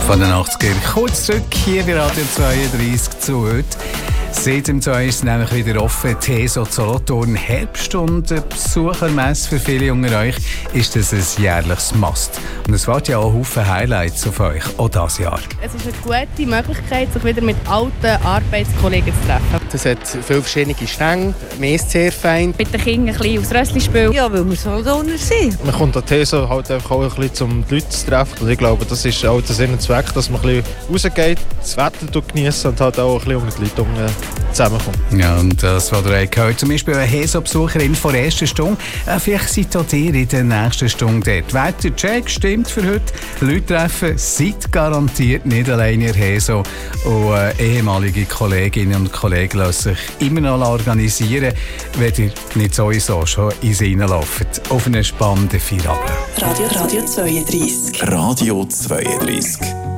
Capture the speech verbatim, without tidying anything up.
von den achtzigern. Kurz zurück hier bei Radio zweiunddreißig zu heute. Seit dem zwei ist es nämlich wieder offen. Die HESO Solothurn Herbst- und Besuchermesse für viele unter euch ist das ein jährliches Must. Und es warten ja auch Haufen Highlights auf euch, auch dieses Jahr. Es ist eine gute Möglichkeit, sich wieder mit alten Arbeitskollegen zu treffen. Es hat viele verschiedene Stänge, mehr ist sehr fein. Mit den Kindern ein bisschen aufs Rössli spielen. Ja, weil wir Solothurner sind. Man kommt an die HESO halt einfach auch ein bisschen, um die Leute zu treffen. Und ich glaube, das ist auch der Sinn und Zweck, dass man ein bisschen rausgeht, das Wetter genießt und halt auch ein bisschen mit den Leuten zusammenkommt. Ja, und das, was ihr gehört, zum Beispiel eine HESO-Besucherin von der ersten Stunde, äh, vielleicht seid auch ihr in der nächsten Stunde dort. Wettercheck stimmt für heute. Leute treffen, seid garantiert nicht allein in der HESO. Und äh, ehemalige Kolleginnen und Kollegen lassen sich immer noch organisieren, wenn ihr nicht sowieso schon ins reinlauft. Auf einen spannenden Feierabend. Radio, Radio zweiunddreißig. Radio zweiunddreißig.